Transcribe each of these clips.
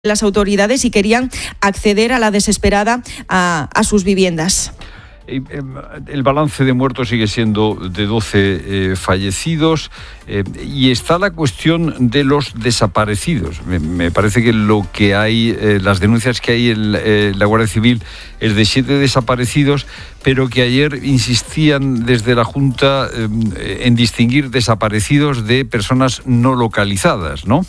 las autoridades y querían acceder a la desesperada a sus viviendas. El balance de muertos sigue siendo de 12 fallecidos y está la cuestión de los desaparecidos. Me parece que lo que hay, las denuncias que hay en la Guardia Civil es de 7 desaparecidos, pero que ayer insistían desde la Junta en distinguir desaparecidos de personas no localizadas, ¿no?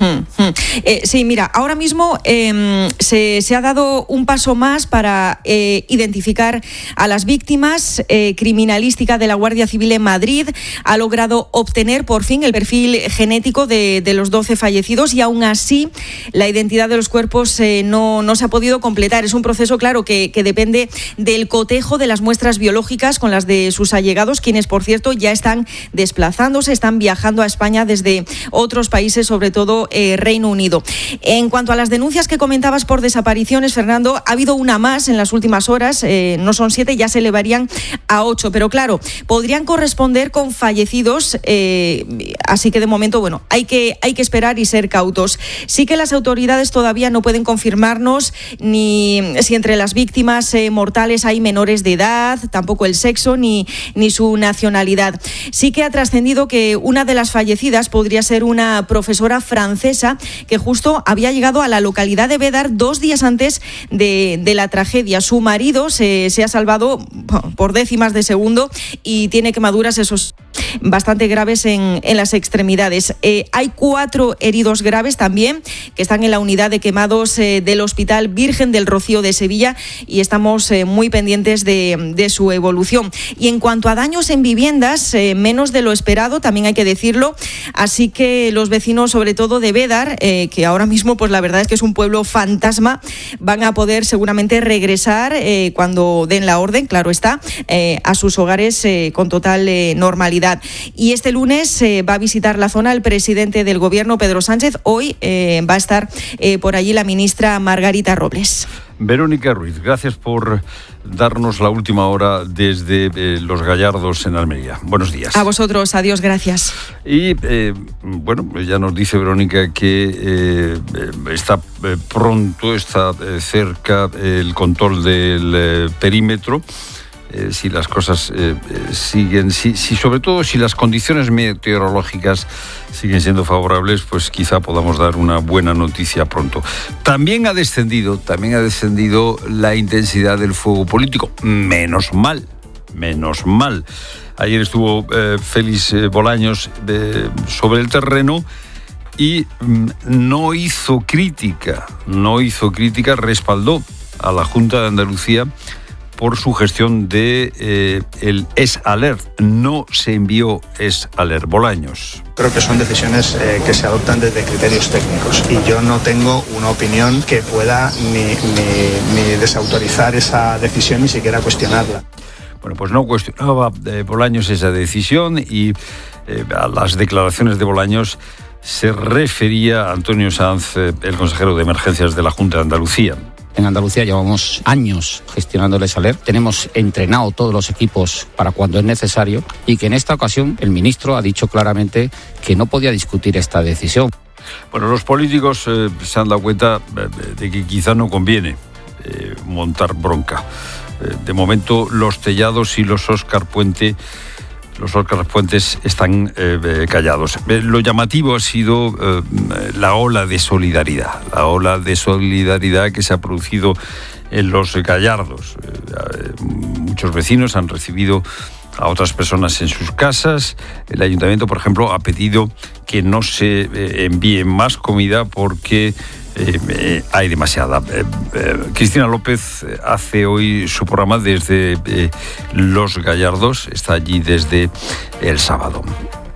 Sí, mira, ahora mismo se ha dado un paso más para identificar a las víctimas. Criminalística de la Guardia Civil en Madrid ha logrado obtener por fin el perfil genético de los 12 fallecidos y aún así la identidad de los cuerpos no se ha podido completar. Es un proceso, claro, que depende del cotejo de las muestras biológicas con las de sus allegados, quienes, por cierto, ya están desplazándose, están viajando a España desde otros países, sobre todo Reino Unido. En cuanto a las denuncias que comentabas por desapariciones, Fernando, ha habido una más en las últimas horas, no son 7, ya se elevarían a 8, pero claro, podrían corresponder con fallecidos, así que de momento, bueno, hay que esperar y ser cautos. Sí que las autoridades todavía no pueden confirmarnos ni si entre las víctimas mortales hay menores de edad, tampoco el sexo ni su nacionalidad. Sí que ha trascendido que una de las fallecidas podría ser una profesora francesa que justo había llegado a la localidad de Bédar 2 días antes de la tragedia. Su marido se ha salvado por décimas de segundo y tiene quemaduras bastante graves en las extremidades. Hay 4 heridos graves también que están en la unidad de quemados del Hospital Virgen del Rocío de Sevilla y estamos muy pendientes de su evolución. Y en cuanto a daños en viviendas, menos de lo esperado, también hay que decirlo, así que los vecinos, sobre todo de Bédar, que ahora mismo pues la verdad es que es un pueblo fantasma, van a poder seguramente regresar cuando den la orden, claro está, a sus hogares con total normalidad. Y este lunes va a visitar la zona el presidente del Gobierno, Pedro Sánchez. Hoy va a estar por allí la ministra Margarita Robles. Verónica Ruiz, gracias por darnos la última hora desde Los Gallardos en Almería. Buenos días. A vosotros, adiós, gracias. Y bueno, ya nos dice Verónica que está cerca el control del perímetro. Si las cosas siguen, sobre todo si las condiciones meteorológicas siguen siendo favorables, pues quizá podamos dar una buena noticia pronto. También ha descendido la intensidad del fuego político. Menos mal. Ayer estuvo Félix Bolaños sobre el terreno y no hizo crítica, respaldó a la Junta de Andalucía por su gestión de el Es-Alert. No se envió Es-Alert. Bolaños. Creo que son decisiones que se adoptan desde criterios técnicos y yo no tengo una opinión que pueda ni desautorizar esa decisión ni siquiera cuestionarla. Bueno, pues no cuestionaba Bolaños esa decisión y a las declaraciones de Bolaños se refería Antonio Sanz, el consejero de Emergencias de la Junta de Andalucía. En Andalucía llevamos años gestionando el Es-Alert. Tenemos entrenado todos los equipos para cuando es necesario y que en esta ocasión el ministro ha dicho claramente que no podía discutir esta decisión. Bueno, los políticos se han dado cuenta de que quizá no conviene montar bronca. De momento los Tellados y los Óscar Puentes están callados. Lo llamativo ha sido la ola de solidaridad que se ha producido en Los Gallardos. Muchos vecinos han recibido a otras personas en sus casas. El ayuntamiento, por ejemplo, ha pedido que no se envíe más comida porque hay demasiada. Cristina López hace hoy su programa desde Los Gallardos, está allí desde el sábado.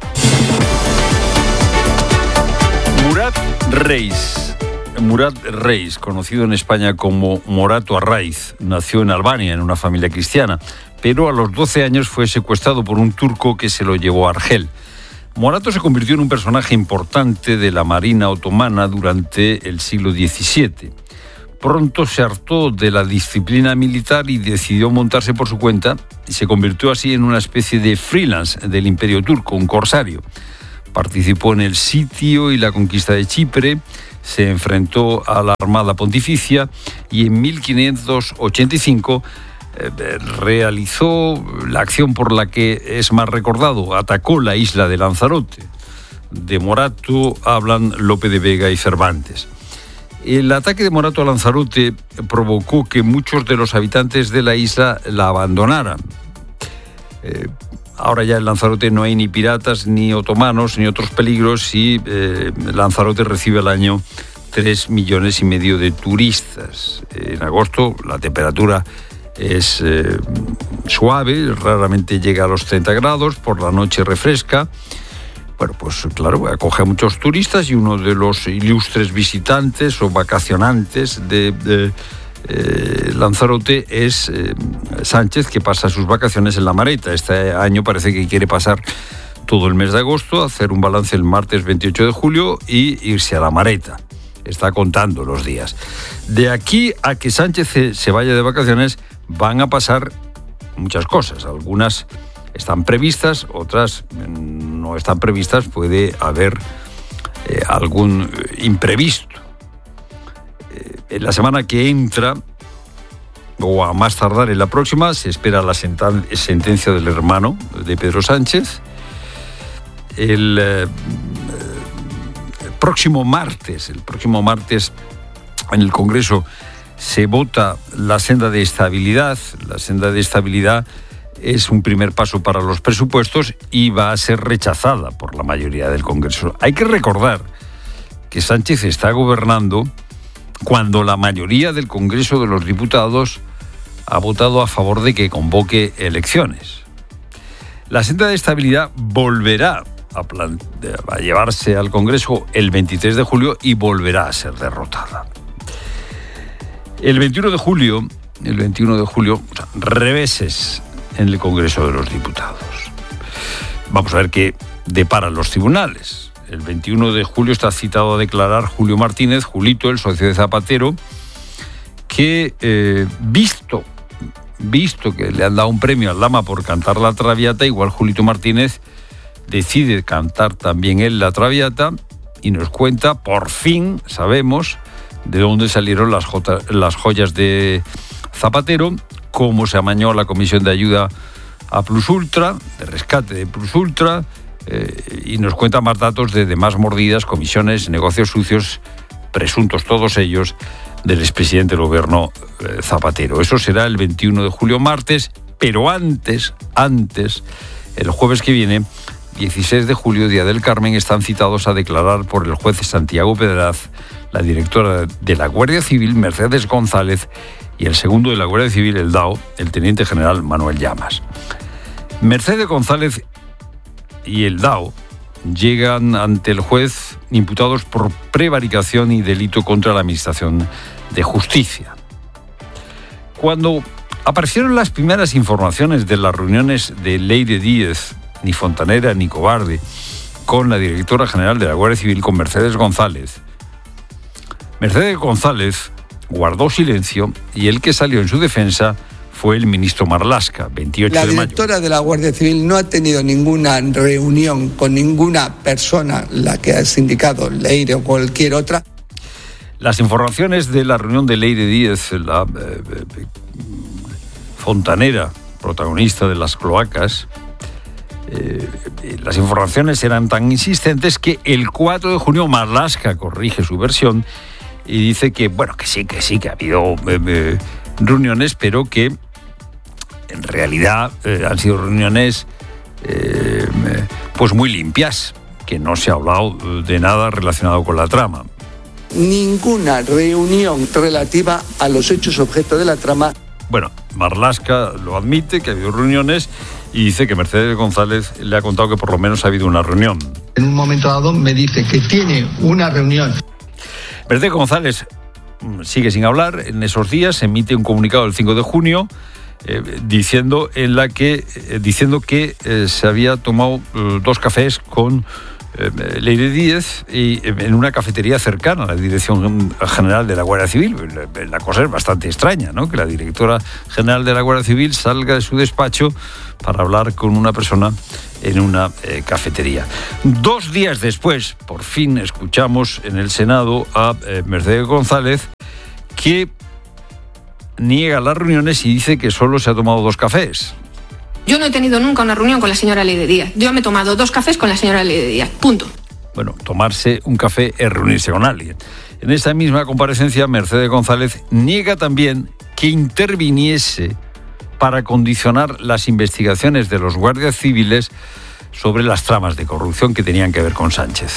Murat Reis, conocido en España como Morato Arraiz, nació en Albania en una familia cristiana, pero a los 12 años fue secuestrado por un turco que se lo llevó a Argel. Morato se convirtió en un personaje importante de la Marina otomana durante el siglo XVII. Pronto se hartó de la disciplina militar y decidió montarse por su cuenta y se convirtió así en una especie de freelance del Imperio Turco, un corsario. Participó en el sitio y la conquista de Chipre, se enfrentó a la Armada Pontificia y en 1585 realizó la acción por la que es más recordado, atacó la isla de Lanzarote. De Morato hablan Lope de Vega y Cervantes. El ataque de Morato a Lanzarote provocó que muchos de los habitantes de la isla la abandonaran. Ahora ya en Lanzarote no hay ni piratas, ni otomanos, ni otros peligros y Lanzarote recibe al año 3,5 millones de turistas. En agosto la temperatura es suave, raramente llega a los 30 grados, por la noche refresca. Bueno, pues claro, acoge a muchos turistas y uno de los ilustres visitantes o vacacionantes de Lanzarote es Sánchez, que pasa sus vacaciones en La Mareta. Este año parece que quiere pasar todo el mes de agosto, hacer un balance el martes 28 de julio y irse a La Mareta. Está contando los días. De aquí a que Sánchez se vaya de vacaciones van a pasar muchas cosas. Algunas están previstas, otras no están previstas. Puede haber algún imprevisto. En la semana que entra, o a más tardar en la próxima, se espera la sentencia del hermano de Pedro Sánchez. El próximo martes en el Congreso se vota la senda de estabilidad. La senda de estabilidad es un primer paso para los presupuestos y va a ser rechazada por la mayoría del Congreso. Hay que recordar que Sánchez está gobernando cuando la mayoría del Congreso de los Diputados ha votado a favor de que convoque elecciones. La senda de estabilidad volverá a llevarse al Congreso el 23 de julio y volverá a ser derrotada. El 21 de julio, reveses en el Congreso de los Diputados. Vamos a ver qué deparan los tribunales. El 21 de julio está citado a declarar Julio Martínez, Julito, el socio de Zapatero, que visto que le han dado un premio al Lama por cantar la Traviata, igual Julito Martínez decide cantar también él la Traviata y nos cuenta, por fin sabemos de dónde salieron las joyas de Zapatero, cómo se amañó la Comisión de Ayuda a Plus Ultra, de rescate de Plus Ultra, y nos cuenta más datos de demás mordidas, comisiones, negocios sucios, presuntos todos ellos, del expresidente del gobierno Zapatero. Eso será el 21 de julio, martes, pero antes, el jueves que viene, 16 de julio, Día del Carmen, están citados a declarar por el juez Santiago Pedraz, la directora de la Guardia Civil, Mercedes González, y el segundo de la Guardia Civil, el DAO, el teniente general Manuel Llamas. Mercedes González y el DAO llegan ante el juez imputados por prevaricación y delito contra la Administración de Justicia. Cuando aparecieron las primeras informaciones de las reuniones de Leire Díez, ni fontanera ni cobarde, con la directora general de la Guardia Civil, con Mercedes González guardó silencio y el que salió en su defensa fue el ministro Marlaska, 28 de mayo. La directora de la Guardia Civil no ha tenido ninguna reunión con ninguna persona, la que has indicado, Leire o cualquier otra. Las informaciones de la reunión de Leire Díez, la fontanera, protagonista de las cloacas, las informaciones eran tan insistentes que el 4 de junio Marlaska corrige su versión y dice que, bueno, que sí, que ha habido reuniones, pero que en realidad han sido reuniones pues muy limpias, que no se ha hablado de nada relacionado con la trama. Ninguna reunión relativa a los hechos objeto de la trama. Bueno, Marlaska lo admite, que ha habido reuniones, y dice que Mercedes González le ha contado que por lo menos ha habido una reunión. En un momento dado me dice que tiene una reunión. Mercedes González sigue sin hablar. En esos días emite un comunicado el 5 de junio diciendo que se había tomado 2 cafés con Leire Díez y en una cafetería cercana a la Dirección General de la Guardia Civil. La cosa es bastante extraña, ¿no? Que la directora general de la Guardia Civil salga de su despacho para hablar con una persona en una cafetería. 2 días después, por fin escuchamos en el Senado a Mercedes González, que niega las reuniones y dice que solo se ha tomado 2 cafés. Yo no he tenido nunca una reunión con la señora Leire Díez. Yo me he tomado 2 cafés con la señora Leire Díez. Punto. Bueno, tomarse un café es reunirse con alguien. En esta misma comparecencia, Mercedes González niega también que interviniese para condicionar las investigaciones de los guardias civiles sobre las tramas de corrupción que tenían que ver con Sánchez.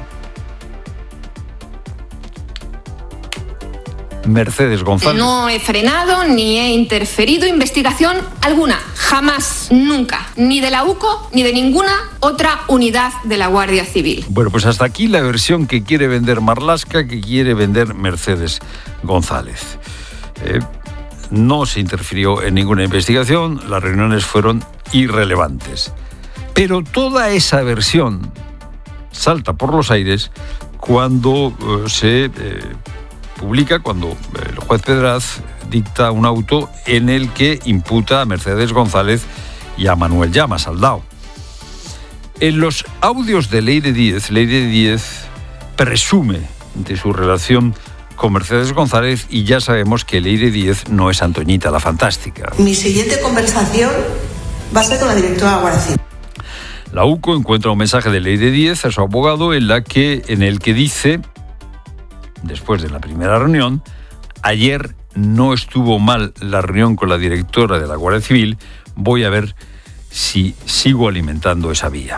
Mercedes González. No he frenado ni he interferido investigación alguna, jamás, nunca, ni de la UCO ni de ninguna otra unidad de la Guardia Civil. Bueno, pues hasta aquí la versión que quiere vender Marlaska, que quiere vender Mercedes González. No se interfirió en ninguna investigación, las reuniones fueron irrelevantes. Pero toda esa versión salta por los aires cuando se publica, cuando el juez Pedraz dicta un auto en el que imputa a Mercedes González y a Manuel Llamas, al DAO. En los audios de Leire Díez presume de su relación con Mercedes González y ya sabemos que Leire Díez no es Antoñita la Fantástica. Mi siguiente conversación va a ser con la directora de la Guardia Civil. La UCO encuentra un mensaje de Leire Díez a su abogado en el que dice, después de la primera reunión, ayer no estuvo mal la reunión con la directora de la Guardia Civil, voy a ver si sigo alimentando esa vía.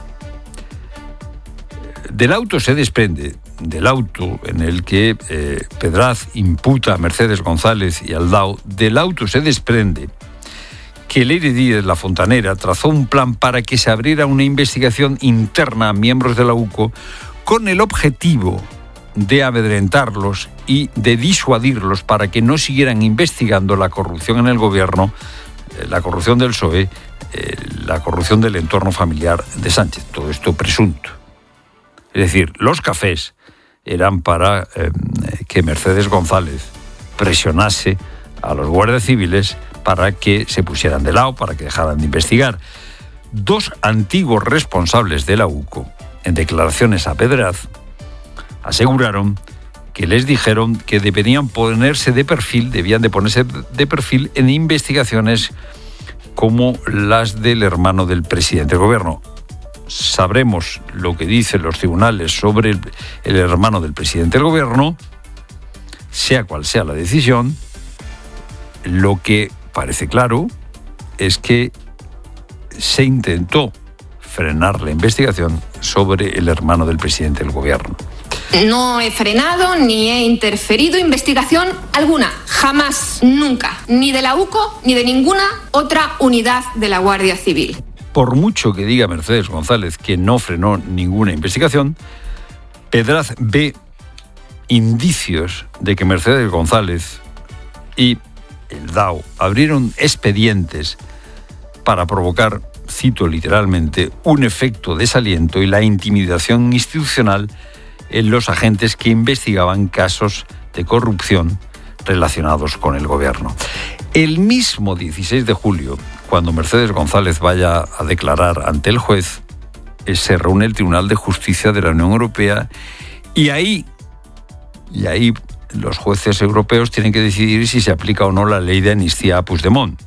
Del auto se desprende, del auto en el que Pedraz imputa a Mercedes González y al DAO, del auto se desprende que Leire Díez, la fontanera, trazó un plan para que se abriera una investigación interna a miembros de la UCO con el objetivo de amedrentarlos y de disuadirlos para que no siguieran investigando la corrupción en el gobierno, la corrupción del PSOE, la corrupción del entorno familiar de Sánchez. Todo esto presunto. Es decir, los cafés eran para que Mercedes González presionase a los guardias civiles para que se pusieran de lado, para que dejaran de investigar. 2 antiguos responsables de la UCO, en declaraciones a Pedraz, aseguraron que les dijeron que debían ponerse de perfil en investigaciones como las del hermano del presidente del gobierno. Sabremos lo que dicen los tribunales sobre el hermano del presidente del gobierno, sea cual sea la decisión. Lo que parece claro es que se intentó frenar la investigación sobre el hermano del presidente del gobierno. No he frenado ni he interferido investigación alguna, jamás, nunca, ni de la UCO ni de ninguna otra unidad de la Guardia Civil. Por mucho que diga Mercedes González que no frenó ninguna investigación, Pedraz ve indicios de que Mercedes González y el DAO abrieron expedientes para provocar, cito literalmente, un efecto desaliento y la intimidación institucional en los agentes que investigaban casos de corrupción relacionados con el gobierno. El mismo 16 de julio, cuando Mercedes González vaya a declarar ante el juez, se reúne el Tribunal de Justicia de la Unión Europea y ahí los jueces europeos tienen que decidir si se aplica o no la ley de amnistía a Puigdemont.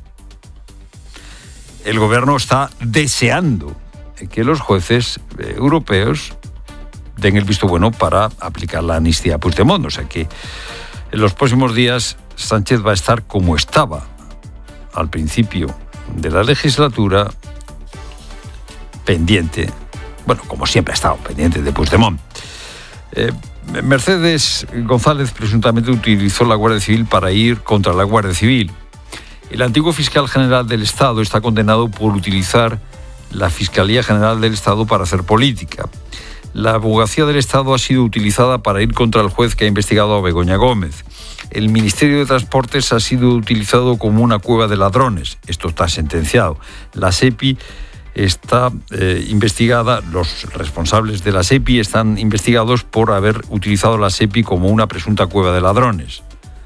El gobierno está deseando que los jueces europeos den el visto bueno para aplicar la amnistía a Puigdemont. O sea que en los próximos días Sánchez va a estar como estaba al principio de la legislatura, pendiente, bueno, como siempre ha estado pendiente de Puigdemont. Mercedes González presuntamente utilizó la Guardia Civil para ir contra la Guardia Civil. El antiguo fiscal general del Estado está condenado por utilizar la Fiscalía General del Estado para hacer política. La abogacía del Estado ha sido utilizada para ir contra el juez que ha investigado a Begoña Gómez. El Ministerio de Transportes ha sido utilizado como una cueva de ladrones. Esto está sentenciado. La SEPI está investigada, los responsables de la SEPI están investigados por haber utilizado la SEPI como una presunta cueva de ladrones.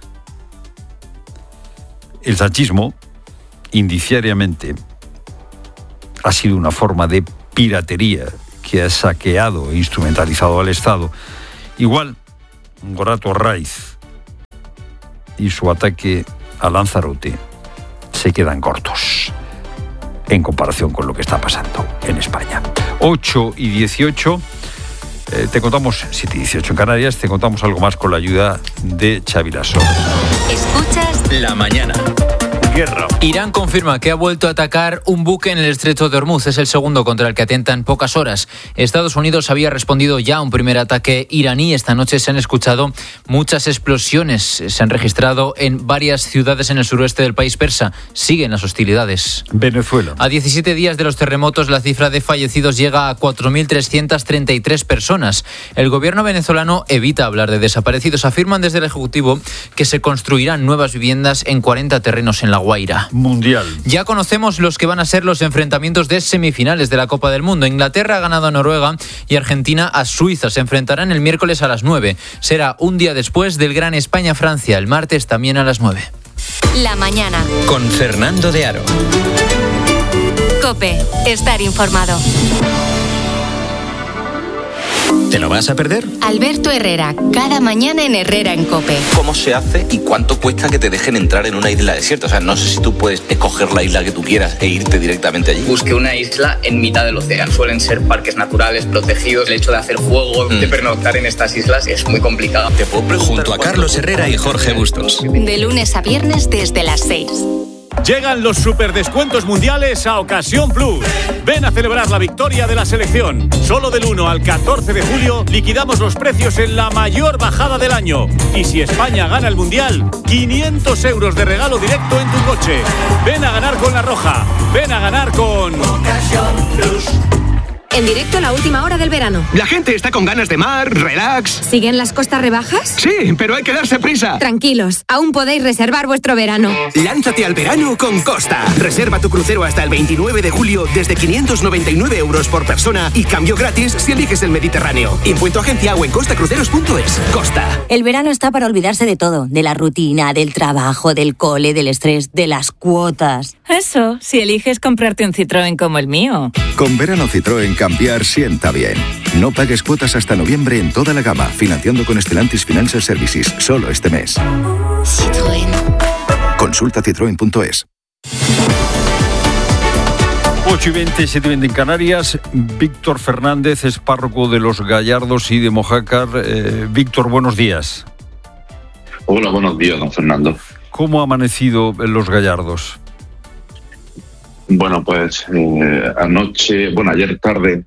El sanchismo, indiciariamente, ha sido una forma de piratería que ha saqueado e instrumentalizado al Estado. Igual, Gorato Arraiz y su ataque a Lanzarote se quedan cortos en comparación con lo que está pasando en España. 8:18, te contamos, 7:18 en Canarias, te contamos algo más con la ayuda de Xavi Lasso. Escuchas La Mañana. Guerra. Irán confirma que ha vuelto a atacar un buque en el Estrecho de Hormuz. Es el segundo contra el que atenta en pocas horas. Estados Unidos había respondido ya a un primer ataque iraní. Esta noche se han escuchado muchas explosiones. Se han registrado en varias ciudades en el suroeste del país persa. Siguen las hostilidades. Venezuela. A 17 días de los terremotos, la cifra de fallecidos llega a 4.333 personas. El gobierno venezolano evita hablar de desaparecidos. Afirman desde el Ejecutivo que se construirán nuevas viviendas en 40 terrenos en La Guaira. Mundial. Ya conocemos los que van a ser los enfrentamientos de semifinales de la Copa del Mundo. Inglaterra ha ganado a Noruega y Argentina a Suiza. Se enfrentarán el miércoles a las 9. Será un día después del Gran España-Francia. El martes también a las 9. La Mañana. Con Fernando de Aro. COPE. Estar informado. ¿Te lo vas a perder? Alberto Herrera, cada mañana en Herrera en COPE. ¿Cómo se hace y cuánto cuesta que te dejen entrar en una isla desierta? O sea, no sé si tú puedes escoger la isla que tú quieras e irte directamente allí. Busqué una isla en mitad del océano. Suelen ser parques naturales protegidos. El hecho de hacer juego, de pernoctar en estas islas es muy complicado. Te puedo preguntar. Junto a Carlos Herrera y Jorge Bustos. De lunes a viernes desde las 6. Llegan los superdescuentos mundiales a Ocasión Plus. Ven a celebrar la victoria de la selección. Solo del 1 al 14 de julio liquidamos los precios en la mayor bajada del año. Y si España gana el Mundial, 500 euros de regalo directo en tu coche. Ven a ganar con La Roja. Ven a ganar con Ocasión Plus. En directo a la última hora del verano. La gente está con ganas de mar, relax. ¿Siguen las costas rebajas? Sí, pero hay que darse prisa. Tranquilos, aún podéis reservar vuestro verano. Lánzate al verano con Costa. Reserva tu crucero hasta el 29 de julio desde 599 euros por persona y cambio gratis si eliges el Mediterráneo. Info agencia o en costacruceros.es. Costa. El verano está para olvidarse de todo. De la rutina, del trabajo, del cole, del estrés, de las cuotas. Eso, si eliges comprarte un Citroën como el mío. Con verano Citroën cambiar sienta bien. No pagues cuotas hasta noviembre en toda la gama, financiando con Stellantis Financial Services, solo este mes. Citroën. Consulta citroen.es. 8:20, 7:20 en Canarias. Víctor Fernández es párroco de Los Gallardos y de Mojácar. Víctor, buenos días. Hola, buenos días, don Fernando. ¿Cómo ha amanecido en Los Gallardos? Bueno, pues ayer tarde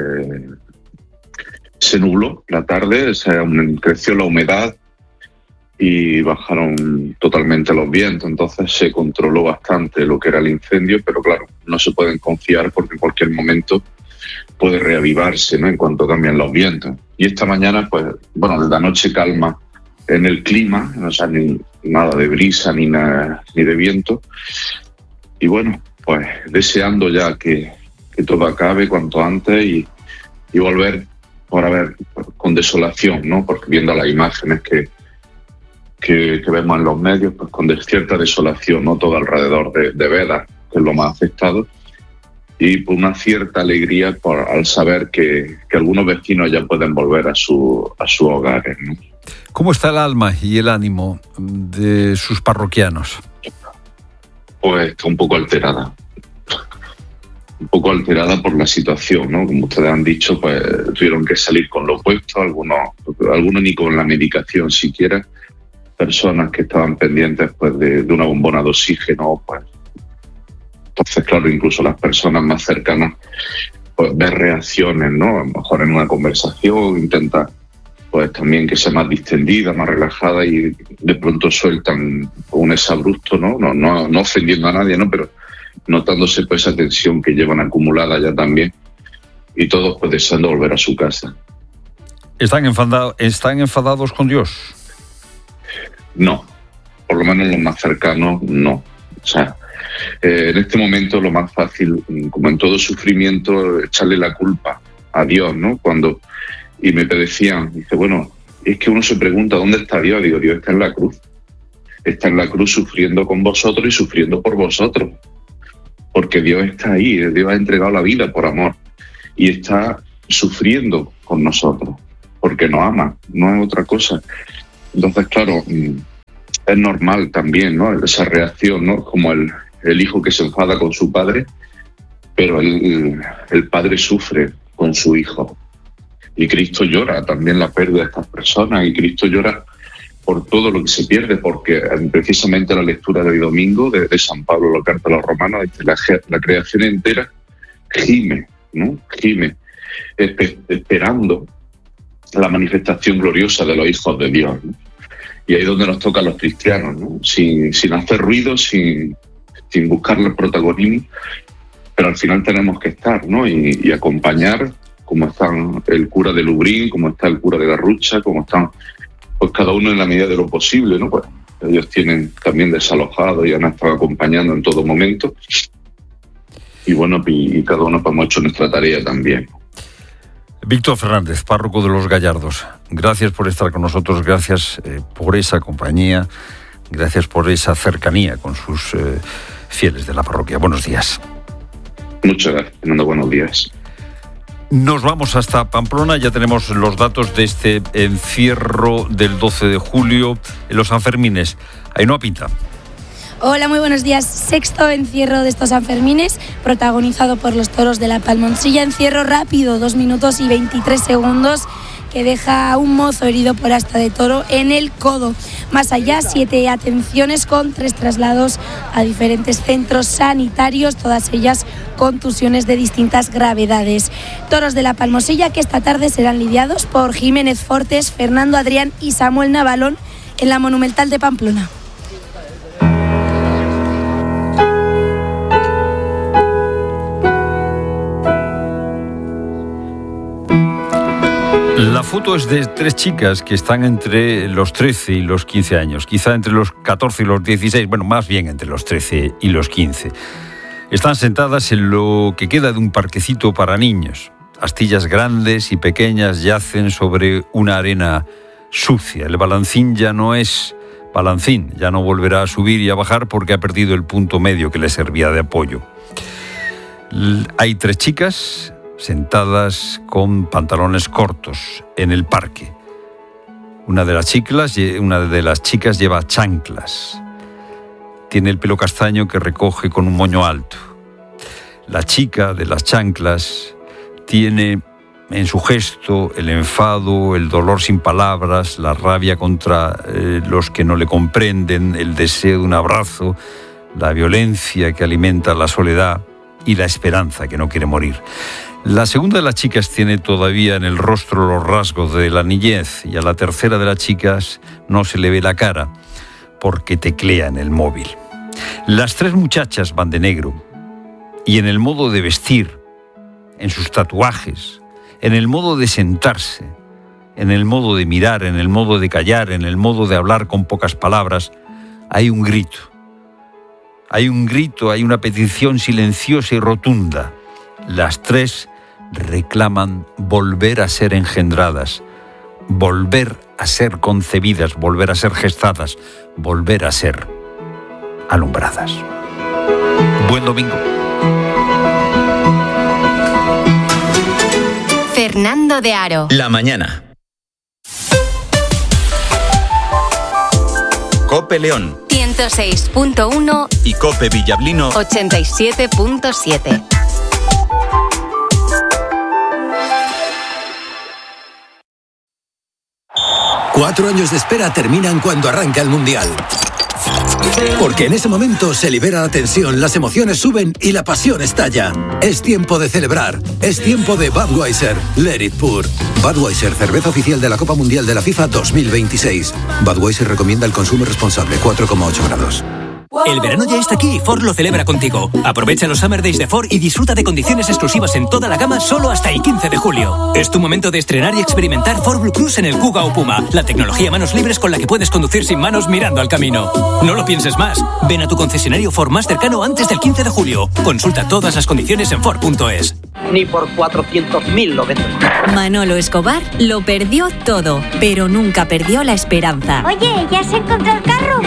se nubló la tarde, creció la humedad y bajaron totalmente los vientos, entonces se controló bastante lo que era el incendio, pero claro, no se pueden confiar porque en cualquier momento puede reavivarse, ¿no?, en cuanto cambian los vientos. Y esta mañana, desde anoche calma en el clima, o sea, nada de brisa ni de viento, y bueno, pues deseando ya que todo acabe cuanto antes y volver por ver con desolación, ¿no? Porque viendo las imágenes que vemos en los medios, pues con cierta desolación, ¿no? Todo alrededor de Veda, que es lo más afectado, y por una cierta alegría al saber que algunos vecinos ya pueden volver a sus hogares, ¿no? ¿Cómo está el alma y el ánimo de sus parroquianos? Pues está un poco alterada por la situación, ¿no? Como ustedes han dicho, pues tuvieron que salir con lo opuesto, algunos ni con la medicación siquiera, personas que estaban pendientes pues de una bombona de oxígeno, pues entonces claro, incluso las personas más cercanas pues ver reacciones, ¿no? A lo mejor en una conversación intenta pues también que sea más distendida, más relajada, y de pronto sueltan un exabrupto, no ofendiendo a nadie, ¿no? Pero notándose pues esa tensión que llevan acumulada ya también, y todos pues deseando volver a su casa. ¿Están enfadados con Dios? No, por lo menos los más cercanos no. O sea, en este momento lo más fácil, como en todo sufrimiento, echarle la culpa a Dios, ¿no? Y me decían, dice, bueno, es que uno se pregunta, ¿dónde está Dios? Digo, Dios está en la cruz. Está en la cruz sufriendo con vosotros y sufriendo por vosotros. Porque Dios está ahí, Dios ha entregado la vida por amor. Y está sufriendo con nosotros, porque nos ama, no es otra cosa. Entonces, claro, es normal también, ¿no? Esa reacción, ¿no? Como el hijo que se enfada con su padre, pero el padre sufre con su hijo. Y Cristo llora también la pérdida de estas personas, y Cristo llora por todo lo que se pierde, porque precisamente la lectura de hoy domingo de San Pablo, la carta a los romanos, la creación entera gime, ¿no? Gime, esperando la manifestación gloriosa de los hijos de Dios, ¿no? Y ahí es donde nos toca a los cristianos, ¿no? Sin hacer ruido, sin buscar el protagonismo, pero al final tenemos que estar, ¿no? Y acompañar, como están el cura de Lubrín, como está el cura de Garrucha, como están, pues cada uno en la medida de lo posible, ¿no? Pues ellos tienen también desalojado y han estado acompañando en todo momento. Y bueno, y cada uno pues, hemos hecho nuestra tarea también. Víctor Fernández, párroco de Los Gallardos, gracias por estar con nosotros, gracias por esa compañía, gracias por esa cercanía con sus fieles de la parroquia. Buenos días. Muchas gracias, Fernando, buenos días. Nos vamos hasta Pamplona, ya tenemos los datos de este encierro del 12 de julio en los Sanfermines. Ainhoa Pinta. Hola, muy buenos días. Sexto encierro de estos Sanfermines, protagonizado por los toros de la Palmonsilla. Encierro rápido, 2 minutos y 23 segundos, que deja a un mozo herido por asta de toro en el codo. Más allá, 7 atenciones con 3 traslados a diferentes centros sanitarios, todas ellas contusiones de distintas gravedades. Toros de la Palmosilla que esta tarde serán lidiados por Jiménez Fortes, Fernando Adrián y Samuel Navalón en la Monumental de Pamplona. La foto es de 3 chicas que están entre los 13 y los 15 años, quizá entre los 14 y los 16, bueno, más bien entre los 13 y los 15. Están sentadas en lo que queda de un parquecito para niños. Astillas grandes y pequeñas yacen sobre una arena sucia. El balancín ya no es balancín, ya no volverá a subir y a bajar porque ha perdido el punto medio que le servía de apoyo. Hay 3 chicas sentadas con pantalones cortos en el parque. Una de las chicas lleva chanclas. Tiene el pelo castaño que recoge con un moño alto. La chica de las chanclas tiene en su gesto el enfado, el dolor sin palabras, la rabia contra los que no le comprenden, el deseo de un abrazo, la violencia que alimenta la soledad y la esperanza que no quiere morir. La segunda de las chicas tiene todavía en el rostro los rasgos de la niñez y a la tercera de las chicas no se le ve la cara porque teclea en el móvil. Las 3 muchachas van de negro y en el modo de vestir, en sus tatuajes, en el modo de sentarse, en el modo de mirar, en el modo de callar, en el modo de hablar con pocas palabras, hay un grito. Hay un grito, hay una petición silenciosa y rotunda. Las 3 reclaman volver a ser engendradas, volver a ser concebidas, volver a ser gestadas, volver a ser alumbradas. Buen domingo. Fernando de Aro. La mañana. Cope León 106.1 y Cope Villablino 87.7. Cuatro años de espera terminan cuando arranca el Mundial. Porque en ese momento se libera la tensión, las emociones suben y la pasión estalla. Es tiempo de celebrar. Es tiempo de Budweiser. Let it pour. Budweiser, cerveza oficial de la Copa Mundial de la FIFA 2026. Budweiser recomienda el consumo responsable, 4,8 grados. El verano ya está aquí y Ford lo celebra contigo. Aprovecha los Summer Days de Ford y disfruta de condiciones exclusivas en toda la gama solo hasta el 15 de julio. Es tu momento de estrenar y experimentar Ford Blue Cruise en el Kuga o Puma, la tecnología manos libres con la que puedes conducir sin manos mirando al camino. No lo pienses más. Ven a tu concesionario Ford más cercano antes del 15 de julio. Consulta todas las condiciones en Ford.es. Ni por 400.000 lo vendo. Manolo Escobar lo perdió todo, pero nunca perdió la esperanza. Oye, ¿ya se encontró el carro?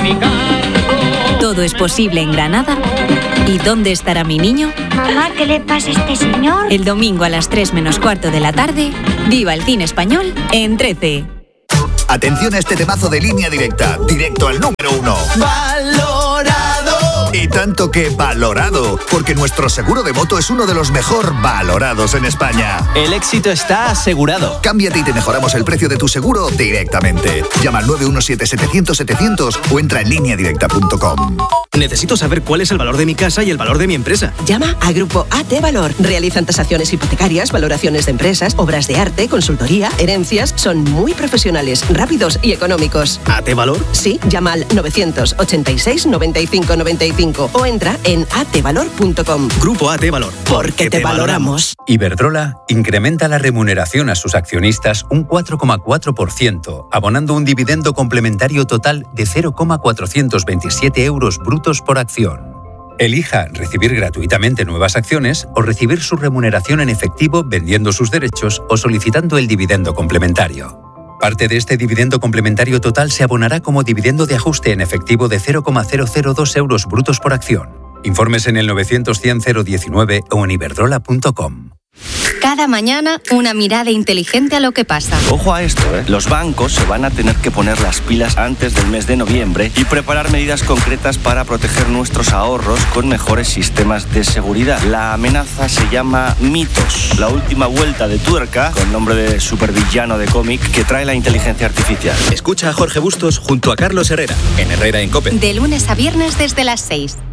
Todo es posible en Granada. ¿Y dónde estará mi niño? Mamá, ¿qué le pasa a este señor? El domingo a las 3 menos cuarto de la tarde, viva el cine español en 13. Atención a este temazo de Línea Directa, directo al número 1. ¡Valorado! Y tanto que valorado, porque nuestro seguro de moto es uno de los mejor valorados en España. El éxito está asegurado. Cámbiate y te mejoramos el precio de tu seguro directamente. Llama al 917-700-700 o entra en lineadirecta.com. Necesito saber cuál es el valor de mi casa y el valor de mi empresa. Llama a Grupo AT Valor. Realizan tasaciones hipotecarias, valoraciones de empresas, obras de arte, consultoría, herencias. Son muy profesionales, rápidos y económicos. ¿AT Valor? Sí, llama al 986 95 95 o entra en atvalor.com. Grupo AT Valor. Porque te valoramos. Iberdrola incrementa la remuneración a sus accionistas un 4,4%, abonando un dividendo complementario total de 0,427 euros brutos por acción. Elija recibir gratuitamente nuevas acciones o recibir su remuneración en efectivo vendiendo sus derechos o solicitando el dividendo complementario. Parte de este dividendo complementario total se abonará como dividendo de ajuste en efectivo de 0,002 euros brutos por acción. Informes en el 900-100-019 o en iberdrola.com. Cada mañana, una mirada inteligente a lo que pasa. Ojo a esto, ¿eh? Los bancos se van a tener que poner las pilas antes del mes de noviembre y preparar medidas concretas para proteger nuestros ahorros con mejores sistemas de seguridad. La amenaza se llama Mitos, la última vuelta de tuerca, con nombre de supervillano de cómic, que trae la inteligencia artificial. Escucha a Jorge Bustos junto a Carlos Herrera, en Herrera en COPE. De lunes a viernes desde las 6.